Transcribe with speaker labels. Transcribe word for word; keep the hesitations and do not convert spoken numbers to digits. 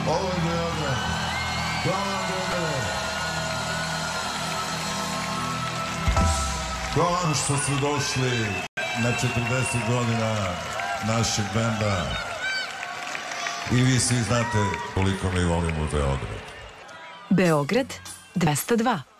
Speaker 1: Ovo je Beograd. Hvala Beograd. Hvala vam što ste došli na četrdeset godina našeg benda. I vi svi znate koliko mi volimo Beograd.
Speaker 2: Beograd dvesta dva.